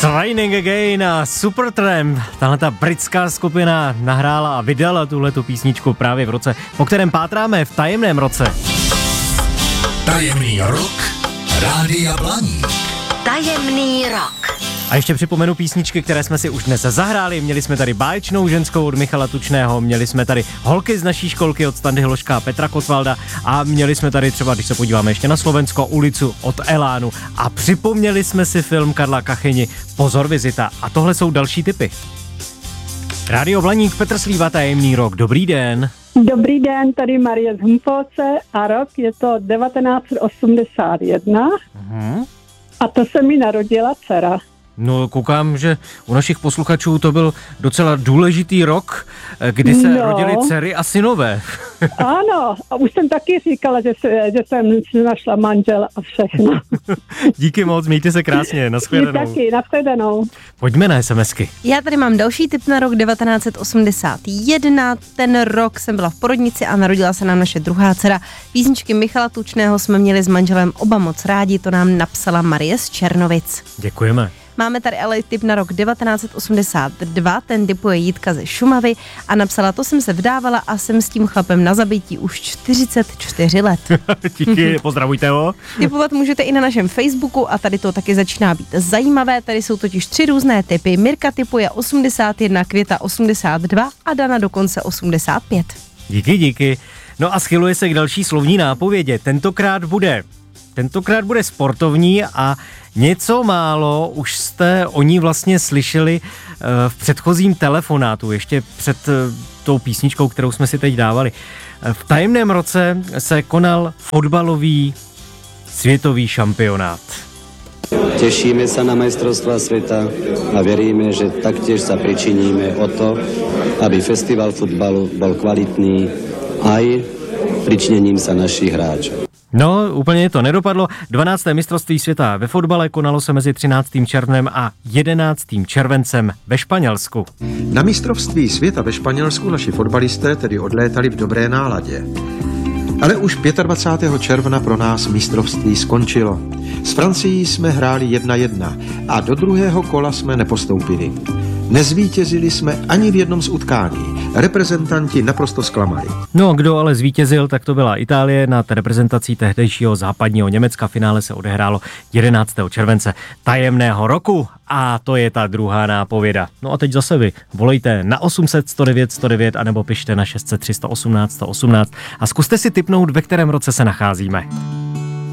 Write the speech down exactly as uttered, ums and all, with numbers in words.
Trying Again a Supertramp. Tahle ta britská skupina nahrála a vydala tuhletu písničku právě v roce, po kterém pátráme v tajemném roce. Tajemný rok Rádia Blaník. Tajemný rok. A ještě připomenu písničky, které jsme si už dnes zahráli. Měli jsme tady Báječnou ženskou od Michala Tučného, měli jsme tady Holky z naší školky od Standy Hloška a Petra Kotvalda a měli jsme tady třeba, když se podíváme ještě na Slovensko, Ulicu od Elánu a připomněli jsme si film Karla Kachyni Pozor vizita a tohle jsou další tipy. Rádio Blaník, Petr Slíva, tajemný rok. Dobrý den. Dobrý den, tady Marie z Humpolce a rok je to devatenáct osmdesát jedna Mhm. a to se mi narodila dcera. No, koukám, že u našich posluchačů to byl docela důležitý rok, kdy se No. rodily dcery a synové. Ano, a už jsem taky říkala, že, se, že jsem si našla manžela a všechno. Díky moc, mějte se krásně, Vy nashledanou. taky, nashledanou. Pojďme na SMSky. Já tady mám další tip na rok devatenáct osmdesát jedna. Ten rok jsem byla v porodnici a narodila se nám naše druhá dcera. Písničky Michala Tučného jsme měli s manželem oba moc rádi, to nám napsala Marie z Černovic. Děkujeme. Máme tady ale tip na rok devatenáct osmdesát dva, ten tipuje Jitka ze Šumavy a napsala, to jsem se vdávala a jsem s tím chlapem na zabití už čtyřicet čtyři let. Díky, pozdravujte ho. Tipovat můžete i na našem Facebooku a tady to taky začíná být zajímavé, tady jsou totiž tři různé typy. Mirka tipuje osmdesát jedna, Květa osmdesát dva a Dana dokonce osmdesát pět. Díky, díky. No a schyluje se k další slovní nápovědě. Tentokrát bude, tentokrát bude sportovní a něco málo už jste o ní vlastně slyšeli uh, v předchozím telefonátu, ještě před uh, tou písničkou, kterou jsme si teď dávali. Uh, v tajemném roce se konal fotbalový světový šampionát. Tešíme sa na majstrovstvá sveta a veríme, že taktiež sa pričiníme o to, aby festival futbalu bol kvalitný aj pričnením sa našich hráčov. No, úplně to nedopadlo. dvanácté mistrovství světa ve fotbale konalo se mezi třináctým červnem a jedenáctým červencem ve Španělsku. Na mistrovství světa ve Španělsku naši fotbalisté tedy odlétali v dobré náladě. Ale už dvacátého pátého června pro nás mistrovství skončilo. S Francií jsme hráli jedna jedna a do druhého kola jsme nepostoupili. Nezvítězili jsme ani v jednom z utkání. Reprezentanti naprosto zklamali. No, kdo ale zvítězil, tak to byla Itálie nad reprezentací tehdejšího západního Německa. Finále se odehrálo jedenáctého července tajemného roku a to je ta druhá nápověda. No a teď zase vy. Volejte na osm set sto devět sto devět anebo pište na šest set tři sto osmnáct sto osmnáct a zkuste si tipnout, ve kterém roce se nacházíme.